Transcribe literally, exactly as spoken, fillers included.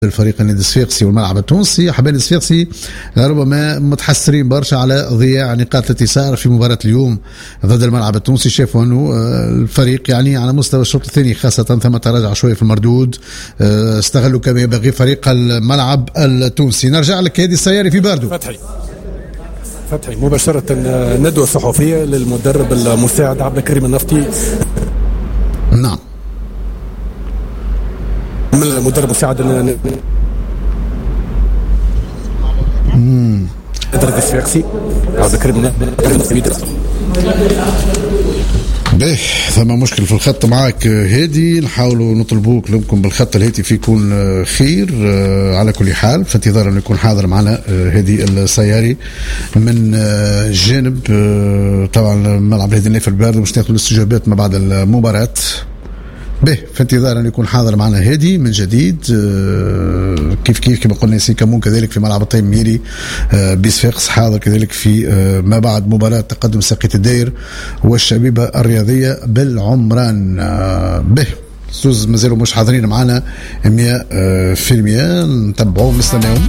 الفريق النادي الصفاقسي والملعب التونسي. حبايب الصفاقسي ربما متحسرين برشا على ضياع نقاط التي صار في مباراة اليوم ضد الملعب التونسي. شافوا انه الفريق يعني على مستوى الشوط الثاني خاصة ثم تراجع شوية في المردود، استغلوا كما ينبغي فريق الملعب التونسي. نرجع لك هادي السياري في باردو. فتحي فتحي مباشرة ندوة صحفية للمدرب المساعد عبد الكريم النفطي. نعم من المدرب المساعد امم مدرب الصفاقسي عبد الكريم النفطي. باهي ثم مشكل في الخط معاك هادي، نحاولوا نطلبوك لكم بالخط الهاتفي يكون خير. على كل حال في انتظار انه يكون حاضر معنا هادي السياري من جانب طبعا ملعب الهادي النافع البارد، مش ناخذ الاستجابات ما بعد المباراة. به في انتظار أن يكون حاضر معنا هادي من جديد. كيف كيف كما قلنا ياسين كمون كذلك في ملعب الطيب ميري بصفاقس حاضر كذلك في ما بعد مباراة تقدم ساقية الداير والشبيبة الرياضية بالعمران. به سوز مازالوا مش حاضرين معنا مية في المية، نتبعوهم نستناهم.